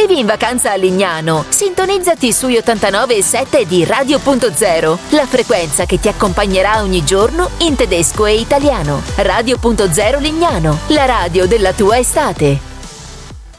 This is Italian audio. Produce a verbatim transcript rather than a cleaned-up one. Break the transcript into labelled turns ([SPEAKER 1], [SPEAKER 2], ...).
[SPEAKER 1] Vivi in vacanza a Lignano? Sintonizzati sui ottantanove virgola sette di Radio Punto Zero, la frequenza che ti accompagnerà ogni giorno in tedesco e italiano. Radio Punto Zero Lignano, la radio della tua estate.